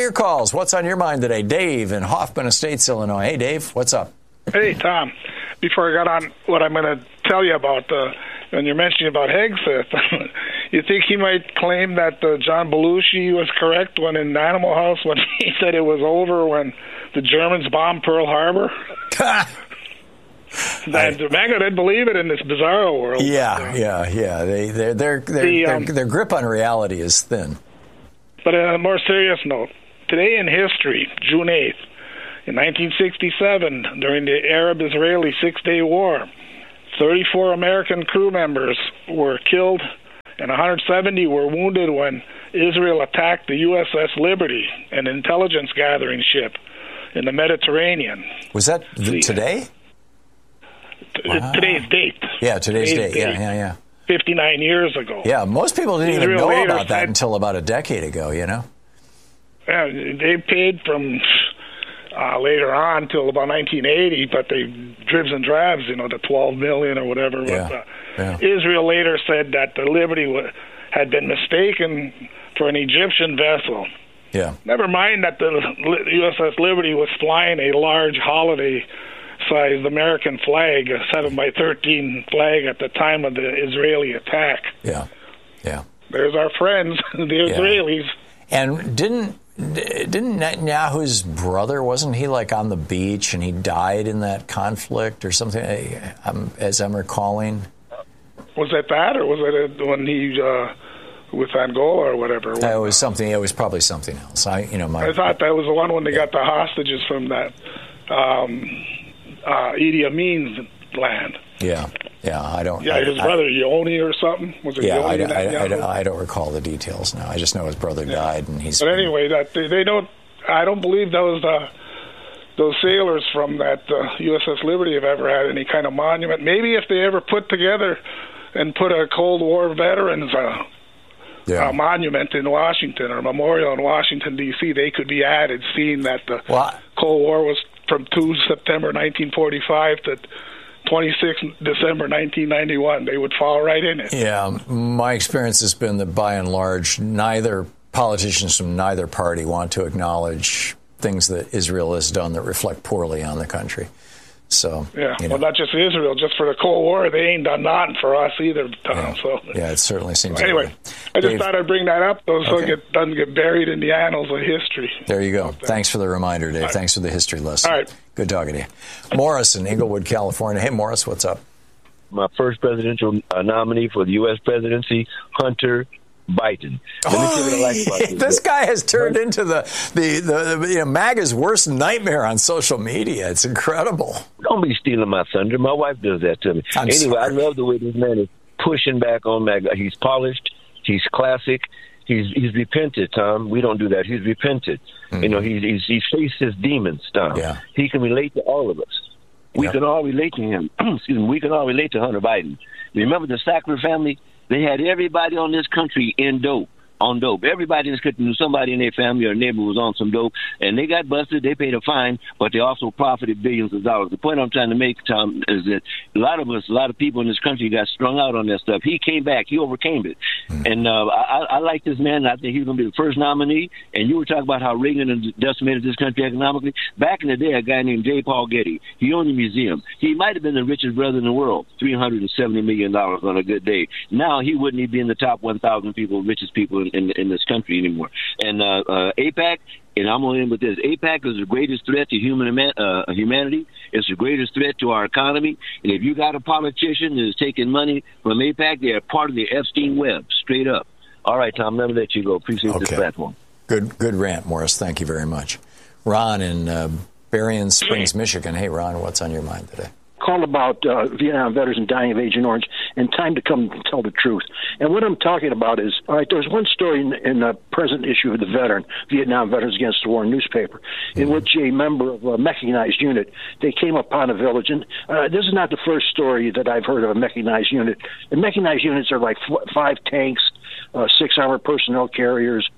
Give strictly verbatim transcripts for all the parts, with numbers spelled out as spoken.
your calls. What's on your mind today? Dave in Hoffman Estates, Illinois. Hey, Dave, what's up? Hey, Tom. Before I got on, what I'm going to tell you about, uh, when you're mentioning about Hegseth, you think he might claim that uh, John Belushi was correct when in Animal House when he said it was over when the Germans bombed Pearl Harbor? That MAGA didn't believe it in this bizarro world. Yeah, yeah, yeah. They, their, their, their, the, their, um, their grip on reality is thin. But on a more serious note, today in history, June eighth, in nineteen sixty-seven, during the Arab-Israeli Six-Day War, thirty-four American crew members were killed and one hundred seventy were wounded when Israel attacked the U S S Liberty, an intelligence gathering ship in the Mediterranean. Was that th- today? Wow. Today's date. Yeah, today's, today's date. date. Yeah, yeah, yeah. fifty-nine years ago. Yeah, most people didn't Israel even know later about that said, until about a decade ago, you know? Yeah, they paid from uh, later on till about nineteen eighty, but they dribs and drabs, you know, the twelve million or whatever. Yeah, but, uh, yeah. Israel later said that the Liberty w- had been mistaken for an Egyptian vessel. Yeah. Never mind that the U S S Liberty was flying a large holiday-sized American flag, a seven by thirteen flag at the time of the Israeli attack. Yeah, yeah. There's our friends, the Israelis. Yeah. And didn't didn't Netanyahu's brother, wasn't he like on the beach and he died in that conflict or something, um, as I'm recalling? Was that that, or was it when he... Uh, with Angola or whatever? It was something. It was probably something else. I, you know, my. I thought that was the one when they got the hostages from that um, uh, Idi Amin's land. Yeah, yeah. I don't. Yeah, I, his I, brother Yoni or something. Was it yeah, Yoni? I, I, I, I, don't, I don't recall the details now. I just know his brother yeah. died, and he's. But anyway, that they, they don't. I don't believe those uh, those sailors from that uh, U S S Liberty have ever had any kind of monument. Maybe if they ever put together and put a Cold War veterans. Uh, Yeah. A monument in Washington or a memorial in Washington, D C, they could be added, seeing that the well, Cold War was from the second of September nineteen forty-five to the twenty-sixth of December nineteen ninety-one. They would fall right in it. Yeah, my experience has been that by and large, neither politicians from neither party want to acknowledge things that Israel has done that reflect poorly on the country. So, yeah, you know. well, not just Israel, just for the Cold War, they ain't done nothing for us either, Tom. Yeah, so yeah it certainly seems. So anyway, that way. I just Dave, thought I'd bring that up, though, so okay. it get, doesn't get buried in the annals of history. There you go. Thanks for the reminder, Dave. Right. Thanks for the history lesson. All right. Good talking to you. Morris in Inglewood, California. Hey, Morris, what's up? My first presidential uh, nominee for the U S presidency, Hunter Biden. Oh, like this guy has turned into the, the, the, the you know, MAGA's worst nightmare on social media. It's incredible. Don't be stealing my thunder. My wife does that to me. I'm anyway, sorry. I love the way this man is pushing back on MAGA. He's polished. He's classic. He's he's repented, Tom. We don't do that. He's repented. Mm-hmm. You know, he's, he's he's faced his demons, Tom. Yeah. He can relate to all of us. We yep. can all relate to him. Excuse me. We can all relate to Hunter Biden. Remember the Sackler family? They had everybody on this country in dope, on dope. Everybody in this country knew somebody in their family or neighbor was on some dope, and they got busted. They paid a fine, but they also profited billions of dollars. The point I'm trying to make, Tom, is that a lot of us, a lot of people in this country got strung out on that stuff. He came back. He overcame it. Mm-hmm. And uh, I, I like this man. I think he's going to be the first nominee. And you were talking about how Reagan decimated this country economically. Back in the day, a guy named J. Paul Getty, he owned a museum. He might have been the richest brother in the world, three hundred seventy million dollars on a good day. Now he wouldn't even be in the top one thousand people, richest people in, in, in this country anymore. And uh, uh, AIPAC, and I'm going to end with this, AIPAC is the greatest threat to human uh, humanity. It's the greatest threat to our economy. And if you got a politician that is taking money from AIPAC, they are part of the Epstein web, straight up. All right, Tom, let me let you go. Appreciate okay. this platform. Good, good rant, Morris. Thank you very much. Ron in uh, Berrien Springs, Michigan. Hey, Ron, what's on your mind today? Called about uh, Vietnam veterans and dying of Agent Orange, and time to come and tell the truth. And what I'm talking about is, all right, there's one story in, in the present issue of the Veteran, Vietnam Veterans Against the War newspaper, in mm-hmm. which a member of a mechanized unit, they came upon a village, and uh, this is not the first story that I've heard of a mechanized unit. The mechanized units are like f- five tanks, uh, six armored personnel carriers,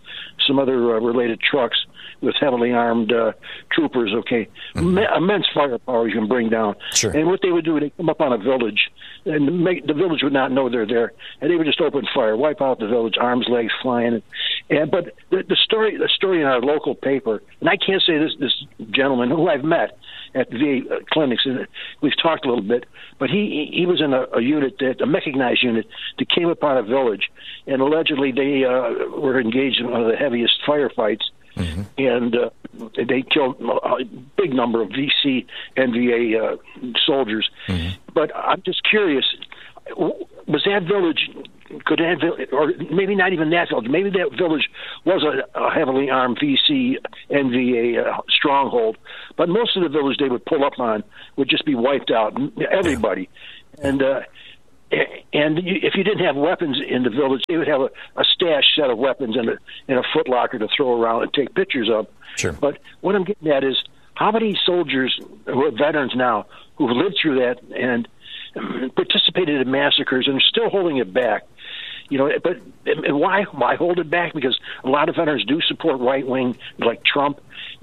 some other uh, related trucks with heavily armed uh, troopers, okay, mm-hmm. M- immense firepower you can bring down. Sure. And what they would do, they come up on a village, and make, the village would not know they're there, and they would just open fire, wipe out the village, arms, legs flying. And, and but the, the story, the story in our local paper, and I can't say this this gentleman who I've met at V A clinics, and we've talked a little bit, but he he was in a, a unit, that, a mechanized unit, that came upon a village, and allegedly they uh, were engaged in one of the heaviest firefights. Mm-hmm. And uh, they killed a big number of V C and V A uh, soldiers. Mm-hmm. But I'm just curious, was that village, could that village, or maybe not even that village, maybe that village was a, a heavily armed V C and V A uh, stronghold, but most of the village they would pull up on would just be wiped out, everybody. Yeah. And uh, And if you didn't have weapons in the village, they would have a, a stash set of weapons in a, in a footlocker to throw around and take pictures of. Sure. But what I'm getting at is, how many soldiers, who are veterans now, who've lived through that and participated in massacres and are still holding it back? You know, but and why why hold it back? Because a lot of veterans do support right wing, like Trump.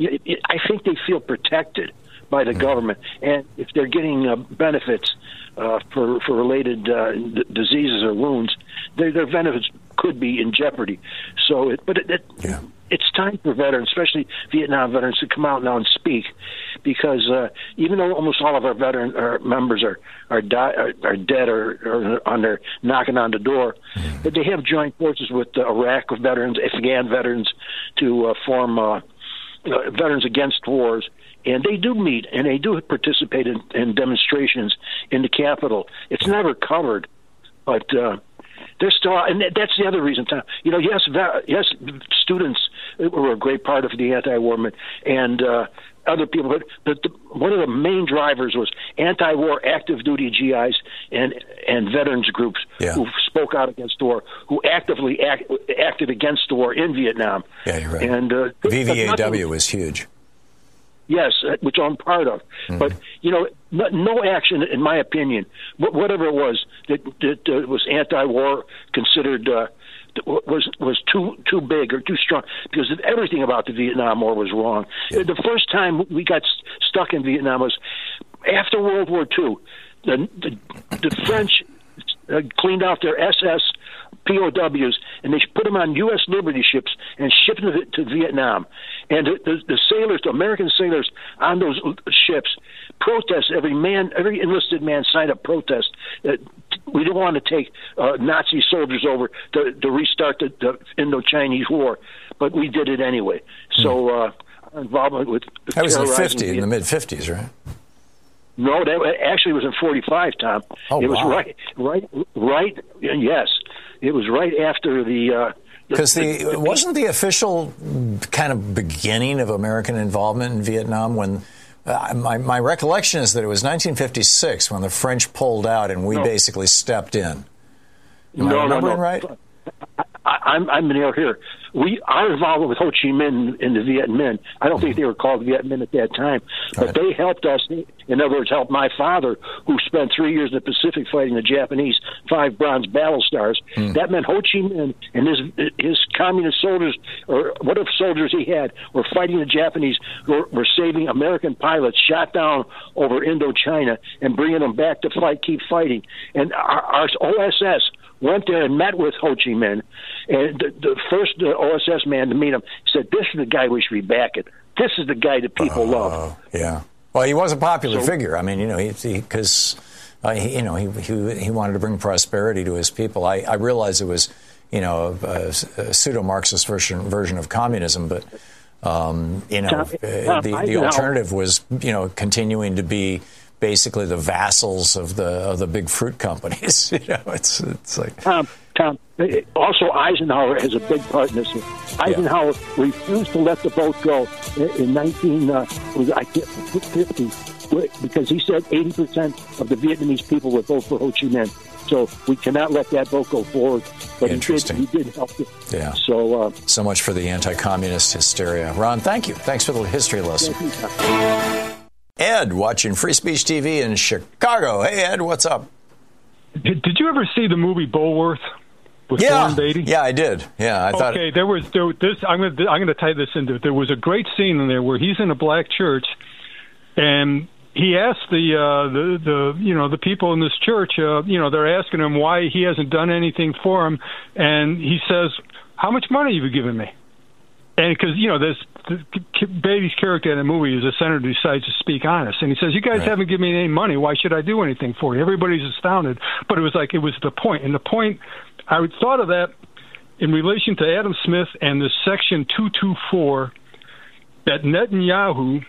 I think they feel protected by the mm-hmm. government, and if they're getting uh, benefits uh, for for related uh, d- diseases or wounds, their, their benefits could be in jeopardy. So, it, but it, it, yeah. it's time for veterans, especially Vietnam veterans, to come out now and speak, because uh, even though almost all of our veteran our members are are, die, are, are dead or, or on their knocking on the door, mm-hmm. but they have joined forces with uh, Iraq veterans, Afghan veterans, to uh, form uh, uh, Veterans Against Wars. And they do meet, and they do participate in, in demonstrations in the Capitol. It's never covered, but uh, they're still, and that's the other reason. You know, yes, yes, students were a great part of the anti-war movement, and uh, other people. But, but the, one of the main drivers was anti-war active duty G Is and and veterans groups yeah. who spoke out against the war, who actively act, acted against the war in Vietnam. Yeah, you're right. And uh, V V A W was huge. Yes, which I'm part of. Mm-hmm. But, you know, no, no action, in my opinion, whatever it was that, that uh, was anti-war, considered uh, was was too too big or too strong, because everything about the Vietnam War was wrong. Yeah. The first time we got st- stuck in Vietnam was after World War Two. The, the, the French uh, cleaned out their S S P O Ws, and they put them on U S Liberty ships and shipped them to, to Vietnam. And the, the, the sailors, the American sailors on those ships, protest. Every man, every enlisted man signed a protest that we don't want to take uh, Nazi soldiers over to, to restart the, the Indo-Chinese War, but we did it anyway. So uh, our involvement with that was in the fifties, in the mid fifties, right? No, that actually was in forty-five, Tom. Oh, it was wow. right, right, right. Yes, it was right after the. Because uh, the, the wasn't the official kind of beginning of American involvement in Vietnam when uh, my my recollection is that it was nineteen fifty-six when the French pulled out and we no. basically stepped in. Am no, I remembering no, no. right? I, I'm I'm near here. We our involvement with Ho Chi Minh in the Viet Minh. I don't mm-hmm. think they were called Viet Minh at that time, but right. they helped us. In other words, helped my father, who spent three years in the Pacific fighting the Japanese, five bronze battle stars. Mm. That meant Ho Chi Minh and his his communist soldiers, or whatever soldiers he had, were fighting the Japanese, were, were saving American pilots shot down over Indochina and bringing them back to fight, keep fighting. And our, our O S S went there and met with Ho Chi Minh, and the, the first uh, O S S man to meet him said, "This is the guy we should be backing. This is the guy that people uh, love." Yeah. Well, he was a popular so, figure. I mean, you know, he because uh, he, you know he, he he wanted to bring prosperity to his people. I, I realize it was, you know, a, a pseudo-Marxist version version of communism, but um, you know, Tom, uh, the the alternative was, you know, continuing to be basically the vassals of the of the big fruit companies. You know, it's it's like Tom. Tom. Also, Eisenhower has a big part in this. Eisenhower yeah. refused to let the boat go in nineteen uh, was I fifty because he said eighty percent of the Vietnamese people would vote for Ho Chi Minh. So we cannot let that boat go forward. But he did, he did help it. Yeah. So, uh, so much for the anti-communist hysteria. Ron, thank you. Thanks for the history lesson. Ed, watching Free Speech T V in Chicago. Hey, Ed, what's up? Did, did you ever see the movie Bulworth? with Yeah, Warren Beatty? yeah, I did. Yeah, I thought. Okay, there was there, this. I'm going to I'm going to tie this into. There was a great scene in there where he's in a black church, and he asked the uh, the the you know the people in this church. Uh, you know, they're asking him why he hasn't done anything for him, and he says, "How much money have you given me?" And because you know, this Beatty's character in the movie is a senator who decides to speak honest, and he says, "You guys right. haven't given me any money. Why should I do anything for you?" Everybody's astounded, but it was like it was the point, and the point I thought of that in relation to Adam Smith and the Section two twenty-four that Netanyahu,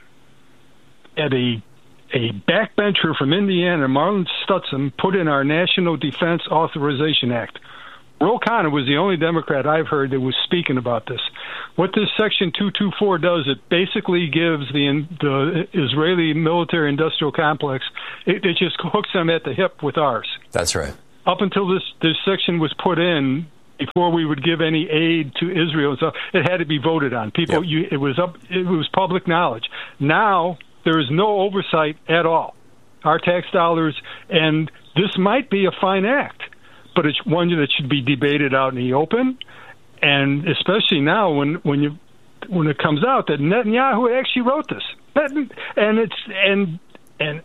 at a a backbencher from Indiana, Marlin Stutson, put in our National Defense Authorization Act. Ro Khanna was the only Democrat I've heard that was speaking about this. What this Section two twenty-four does, it basically gives the the Israeli military-industrial complex, it, it just hooks them at the hip with ours. That's right. Up until this, this section was put in, before we would give any aid to Israel and stuff, it had to be voted on. People, yep. you, it was up, it was public knowledge. Now there is no oversight at all. Our tax dollars, and this might be a fine act, but it's one that should be debated out in the open, and especially now when when you when it comes out that Netanyahu actually wrote this, and it's and and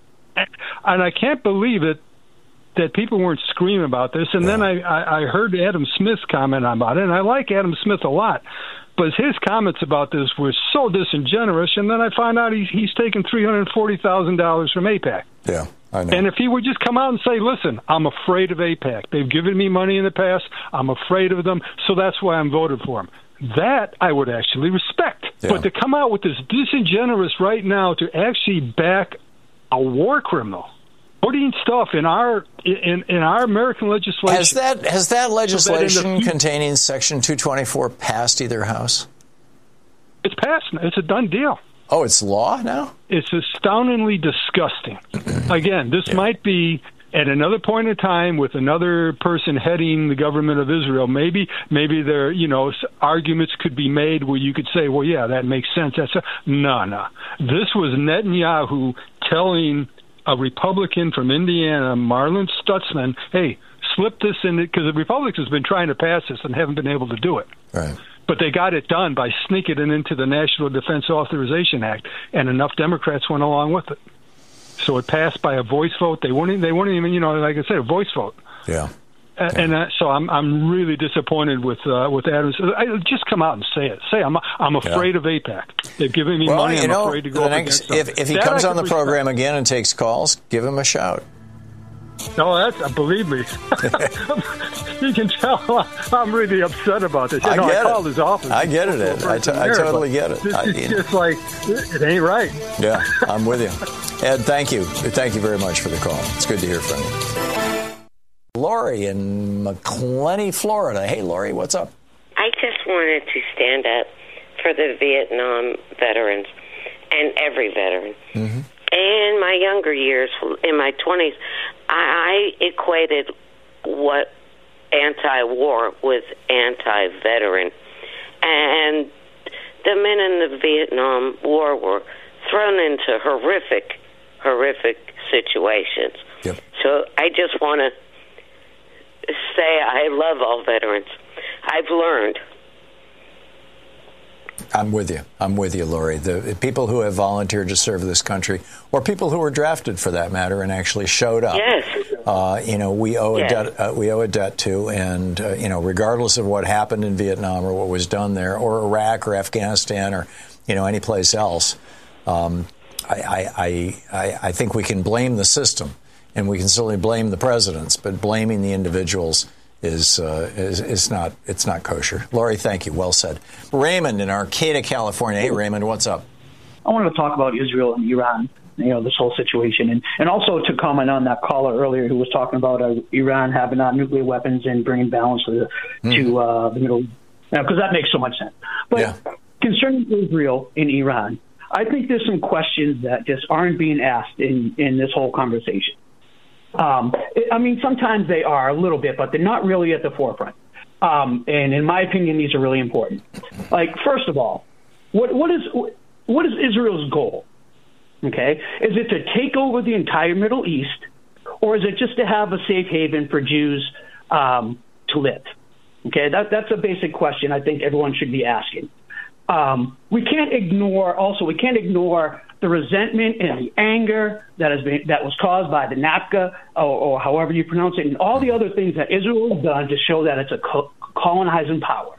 and I can't believe it that people weren't screaming about this. And yeah. then I, I, I heard Adam Smith's comment about it, and I like Adam Smith a lot, but his comments about this were so disingenuous. And then I found out he's he's taken three hundred forty thousand dollars from AIPAC. Yeah. I know. And if he would just come out and say, listen, I'm afraid of AIPAC. They've given me money in the past. I'm afraid of them, so that's why I'm voted for them. That I would actually respect. Yeah. But to come out with this disingenuous right now to actually back a war criminal, putting stuff in our in, in our American legislation. Has that has that legislation so that the, containing Section two twenty-four passed either house? It's passed. It's a done deal. Oh, it's law now? It's astoundingly disgusting. Again, this yeah. might be at another point in time with another person heading the government of Israel. Maybe, maybe there, you know, arguments could be made where you could say, well, yeah, that makes sense. That's a, no, no. This was Netanyahu telling a Republican from Indiana, Marlin Stutzman, hey, slip this in, because the Republicans have been trying to pass this and haven't been able to do it. Right. But they got it done by sneaking it into the National Defense Authorization Act, and enough Democrats went along with it. So it passed by a voice vote. They weren't, they weren't even, you know, like I said, a voice vote. Yeah. Okay. And uh, so I'm I'm really disappointed with uh, with Adams. I, just come out and say it. Say I'm I'm afraid yeah. of AIPAC. They've given me well, money. You I'm know, afraid to go next, against them. If, if he that comes I on the respect. program again and takes calls, give him a shout. No, that's uh, believe me. You can tell I'm really upset about this. You I know, get I it. called his office. I get it. Ed. I, t- I totally get it. It's I, just like it ain't right. Yeah, I'm with you, Ed. Thank you. Thank you very much for the call. It's good to hear from you. Lori in McClenny, Florida. Hey, Lori, what's up? I just wanted to stand up for the Vietnam veterans and every veteran. Mm-hmm. In my younger years, in my twenties, I equated what anti-war with anti-veteran. And the men in the Vietnam War were thrown into horrific, horrific situations. Yep. So I just want to say I love all veterans. I've learned. I'm with you. I'm with you, Lori. The people who have volunteered to serve this country, or people who were drafted, for that matter, and actually showed up. Yes. Uh, you know, we owe yes. a debt. Uh, we owe a debt to, and uh, you know, regardless of what happened in Vietnam or what was done there, or Iraq or Afghanistan or you know any place else, um, I, I, I, I think we can blame the system, and we can certainly blame the presidents, but blaming the individuals is, uh, is is not it's not kosher. Lori, thank you. Well said. Raymond in Arcata, California. Hey, Raymond, what's up? I wanted to talk about Israel and Iran, you know, this whole situation, and, and also to comment on that caller earlier who was talking about uh, Iran having uh, nuclear weapons and bringing balance to the, mm. to, uh, the Middle East, because that makes so much sense. But yeah. concerning Israel and Iran, I think there's some questions that just aren't being asked in, in this whole conversation. Um, I mean, sometimes they are a little bit, but they're not really at the forefront. Um, and in my opinion, these are really important. Like, first of all, what what is what is Israel's goal? Okay, is it to take over the entire Middle East, or is it just to have a safe haven for Jews um, to live? Okay, that, that's a basic question I think everyone should be asking. Um, we can't ignore, also, we can't ignore the resentment and the anger that has been that was caused by the NAFTA, or, or however you pronounce it, and all the other things that Israel has done to show that it's a co- colonizing power.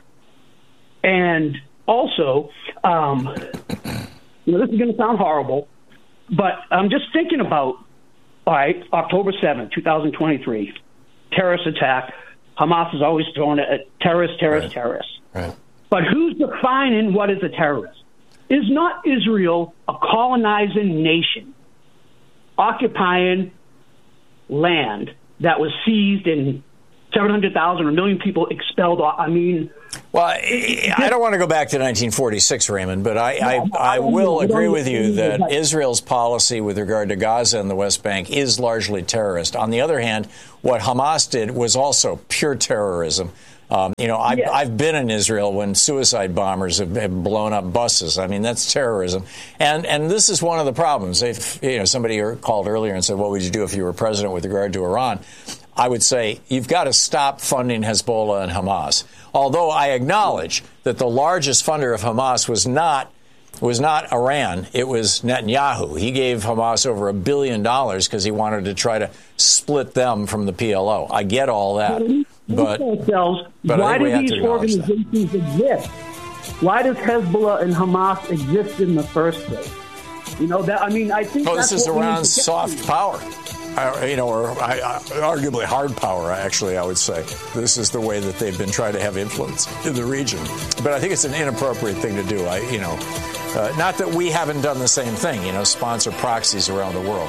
And also, um, you know, this is going to sound horrible, but I'm just thinking about, all right, October seventh, twenty twenty-three, terrorist attack. Hamas is always throwing it at terrorist, terrorist, right. terrorist. Right. But who's defining what is a terrorist? Is not Israel a colonizing nation occupying land that was seized and seven hundred thousand or a million people expelled? I mean... Well, I, I don't want to go back to nineteen forty-six, Raymond, but I, I, I will agree with you that Israel's policy with regard to Gaza and the West Bank is largely terrorist. On the other hand, what Hamas did was also pure terrorism. Um, you know, I've, yeah. I've been in Israel when suicide bombers have, have blown up buses. I mean, that's terrorism. And and this is one of the problems. If, you know, somebody called earlier and said, what would you do if you were president with regard to Iran? I would say you've got to stop funding Hezbollah and Hamas. Although I acknowledge that the largest funder of Hamas was not was not Iran. It was Netanyahu. He gave Hamas over a billion dollars because he wanted to try to split them from the P L O. I get all that. But, but why do these organizations exist? Why does Hezbollah and Hamas exist in the first place? You know, that I mean, I think oh, that's this is what Iran's soft to. power. Uh, you know, or I, I, arguably hard power, actually, I would say. This is the way that they've been trying to have influence in the region. But I think it's an inappropriate thing to do. I, you know, uh, not that we haven't done the same thing, you know, sponsor proxies around the world.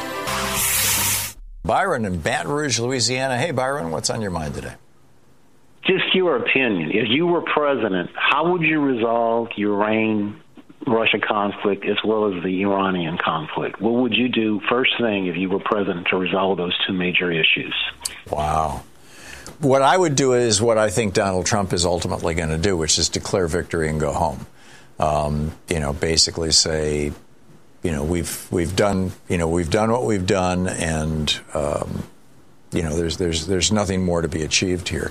Byron in Baton Rouge, Louisiana. Hey, Byron, what's on your mind today? Just your opinion. If you were president, how would you resolve your Iran Russia conflict as well as the Iranian conflict? What would you do first thing if you were president to resolve those two major issues? Wow. What I would do is what I think Donald Trump is ultimately going to do, which is declare victory and go home. Um, you know, basically say, you know, we've we've done, you know, we've done what we've done, and um, you know, there's there's there's nothing more to be achieved here.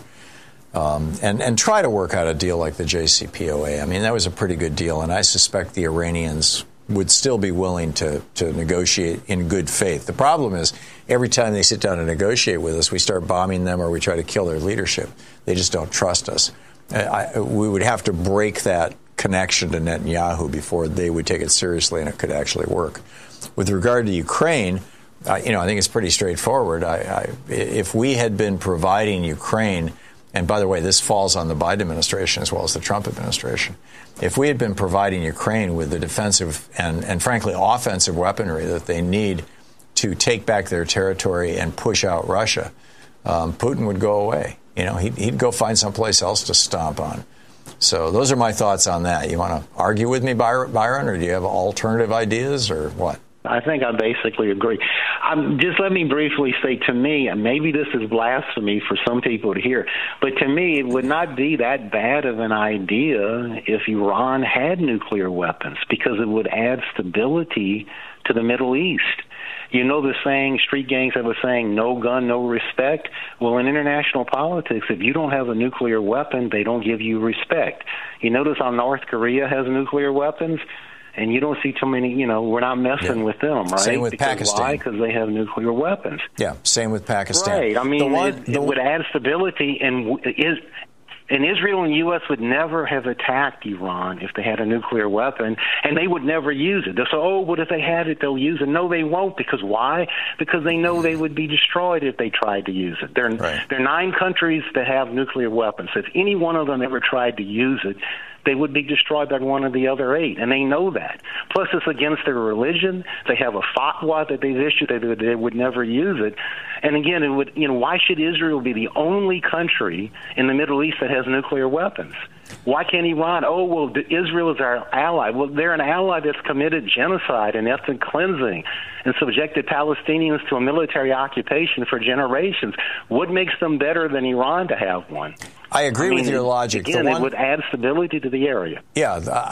Um, and, and try to work out a deal like the J C P O A. I mean, that was a pretty good deal, and I suspect the Iranians would still be willing to, to negotiate in good faith. The problem is, every time they sit down and negotiate with us, we start bombing them or we try to kill their leadership. They just don't trust us. I, we would have to break that connection to Netanyahu before they would take it seriously and it could actually work. With regard to Ukraine, uh, you know, I think it's pretty straightforward. I, I, if we had been providing Ukraine, and by the way, this falls on the Biden administration as well as the Trump administration. If we had been providing Ukraine with the defensive and, and frankly, offensive weaponry that they need to take back their territory and push out Russia, um, Putin would go away. You know, he'd, he'd go find someplace else to stomp on. So those are my thoughts on that. You want to argue with me, Byron, or do you have alternative ideas, or what? I think I basically agree. Um, just let me briefly say, to me, and maybe this is blasphemy for some people to hear, but to me, it would not be that bad of an idea if Iran had nuclear weapons, because it would add stability to the Middle East. You know the saying, street gangs have a saying, no gun, no respect? Well, in international politics, if you don't have a nuclear weapon, they don't give you respect. You notice how North Korea has nuclear weapons? And you don't see too many, you know, we're not messing yeah. with them, right? Same with because Pakistan. Why? Because they have nuclear weapons. Yeah, same with Pakistan. Right. I mean, one, it, it one, would add stability, and is, and Israel and the U S would never have attacked Iran if they had a nuclear weapon, and they would never use it. They'll say, oh, what if they had it, they'll use it. No, they won't, because why? Because they know they would be destroyed if they tried to use it. There are, right. there are nine countries that have nuclear weapons. If any one of them ever tried to use it, they would be destroyed by one of the other eight, and they know that. Plus, it's against their religion. They have a fatwa that they've issued that they, they would never use it. And again, it would, you know, why should Israel be the only country in the Middle East that has nuclear weapons? Why can't Iran? Oh, well, Israel is our ally. Well, they're an ally that's committed genocide and ethnic cleansing and subjected Palestinians to a military occupation for generations. What makes them better than Iran to have one? I agree I mean, with your logic. Again, the one, it would add stability to the area. Yeah,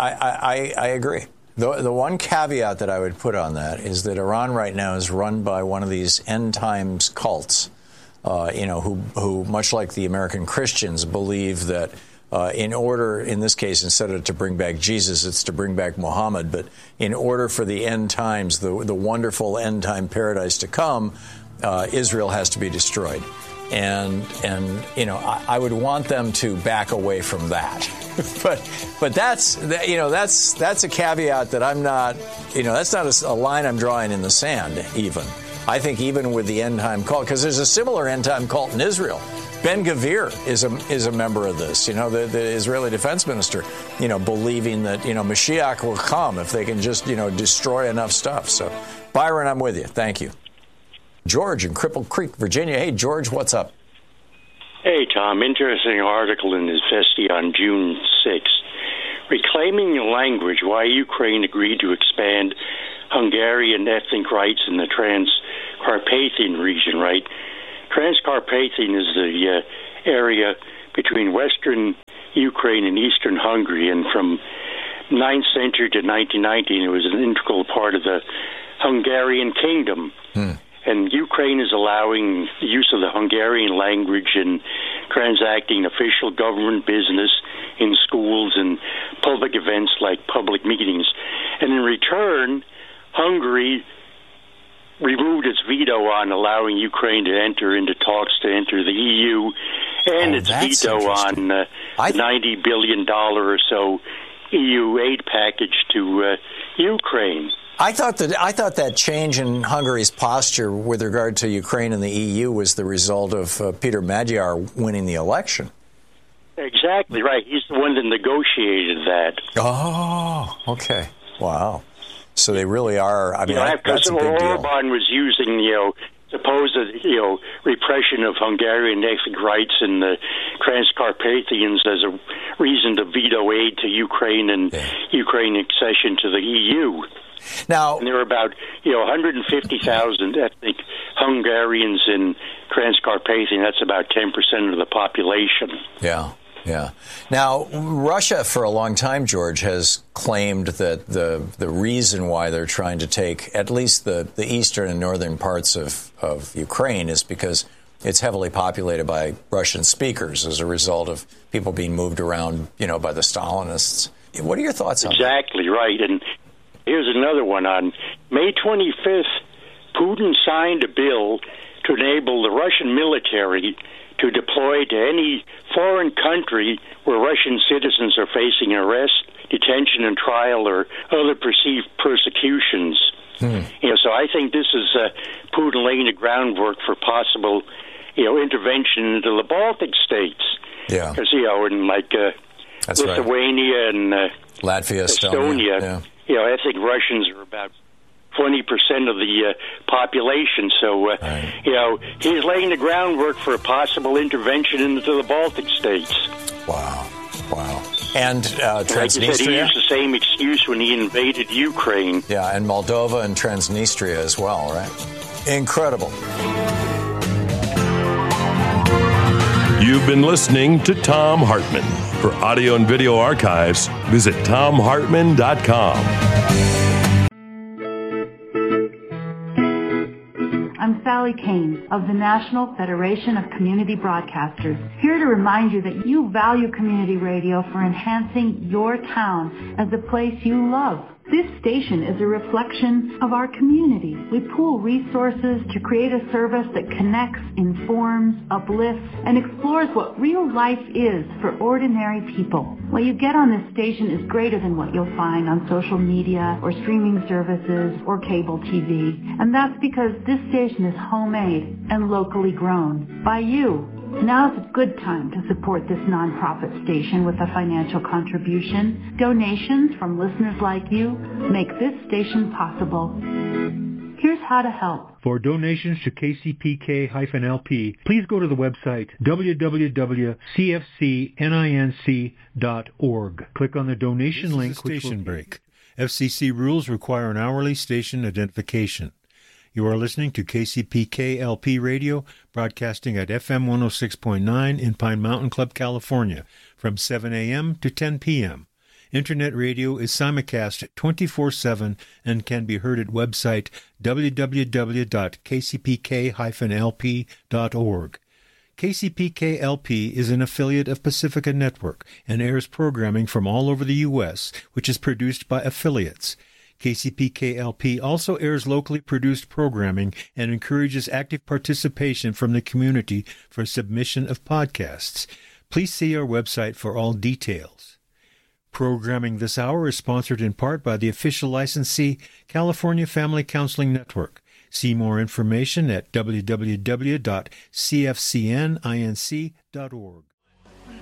I, I, I agree. The, the one caveat that I would put on that is that Iran right now is run by one of these end times cults uh, you know, who, who, much like the American Christians, believe that uh, in order, in this case, instead of to bring back Jesus, it's to bring back Muhammad. But in order for the end times, the, the wonderful end time paradise to come, uh, Israel has to be destroyed. And, and you know, I, I would want them to back away from that. but but that's, you know, that's that's a caveat that I'm not, you know, that's not a, a line I'm drawing in the sand, even. I think even with the end-time cult, because there's a similar end-time cult in Israel. Ben-Gvir is a is a member of this, you know, the, the Israeli defense minister, you know, believing that, you know, Mashiach will come if they can just, you know, destroy enough stuff. So, Byron, I'm with you. Thank you. George in Cripple Creek, Virginia. Hey, George, what's up? Hey, Tom. Interesting article in the Vesti on June sixth. Reclaiming the language, why Ukraine agreed to expand Hungarian ethnic rights in the Transcarpathian region, right? Transcarpathian is the uh, area between western Ukraine and eastern Hungary, and from ninth century to nineteen nineteen, it was an integral part of the Hungarian kingdom. Hmm. And Ukraine is allowing the use of the Hungarian language in transacting official government business in schools and public events like public meetings. And in return, Hungary removed its veto on allowing Ukraine to enter into talks to enter the E U, and oh, its veto on uh, I... the ninety billion dollars or so E U aid package to uh, Ukraine. I thought that I thought that change in Hungary's posture with regard to Ukraine and the E U was the result of uh, Peter Magyar winning the election. Exactly right. He's the one that negotiated that. Oh, okay. Wow. So they really are. I mean, yeah, that, that's a big deal. Orban was using, you know, supposed, you know, repression of Hungarian ethnic rights in the Transcarpathians as a reason to veto aid to Ukraine and yeah. Ukraine accession to the E U. Now, and there were about, you know, one hundred fifty thousand ethnic Hungarians in Transcarpathian. That's about ten percent of the population. Yeah, yeah. Now, Russia, for a long time, George, has claimed that the the reason why they're trying to take at least the, the eastern and northern parts of, of Ukraine is because it's heavily populated by Russian speakers as a result of people being moved around, you know, by the Stalinists. What are your thoughts on that? Exactly right. And here's another one. On May twenty-fifth, Putin signed a bill to enable the Russian military to deploy to any foreign country where Russian citizens are facing arrest, detention, and trial, or other perceived persecutions. Hmm. You know, so I think this is uh, Putin laying the groundwork for possible, you know, intervention into the Baltic states. Yeah, because you know, in like uh, Lithuania right. and uh, Latvia, Estonia. Estonia yeah. You know, I think Russians are about twenty percent of the uh, population. So, uh, right. you know, he's laying the groundwork for a possible intervention into the Baltic states. Wow. Wow. And uh, Transnistria? Like you said, he used the same excuse when he invaded Ukraine. Yeah, and Moldova and Transnistria as well, right? Incredible. You've been listening to Thom Hartmann. For audio and video archives, visit thom hartmann dot com. I'm Sally Kane of the National Federation of Community Broadcasters, here to remind you that you value community radio for enhancing your town as a place you love. This station is a reflection of our community. We pool resources to create a service that connects, informs, uplifts, and explores what real life is for ordinary people. What you get on this station is greater than what you'll find on social media or streaming services or cable T V. And that's because this station is homemade and locally grown by you. Now's a good time to support this nonprofit station with a financial contribution. Donations from listeners like you make this station possible. Here's how to help. For donations to K C P K L P, please go to the website w w w dot c f c ninc dot org. Click on the donation this link. Is a station will... break. F C C rules require an hourly station identification. You are listening to K C P K L P Radio, broadcasting at F M one oh six point nine in Pine Mountain Club, California, from seven a.m. to ten p.m. Internet radio is simulcast twenty-four seven and can be heard at website w w w dot k c p k dash l p dot org. K C P K L P is an affiliate of Pacifica Network and airs programming from all over the U S, which is produced by affiliates. K C P K L P also airs locally produced programming and encourages active participation from the community for submission of podcasts. Please see our website for all details. Programming this hour is sponsored in part by the official licensee, California Family Counseling Network. See more information at w w w dot c f c n inc dot org.